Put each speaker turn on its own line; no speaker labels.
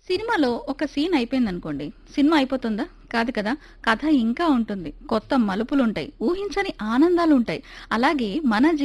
సినిమాలో ఒక scene అయిపోయిందనుకోండి. Cinema అయిపోతుందా? కాదు కదా! కథ ఇంకా ఉంటుంది. కొత్త మలుపులుంటాయి. ఊహించని ఆనందాలుంటాయి. అలాగే మన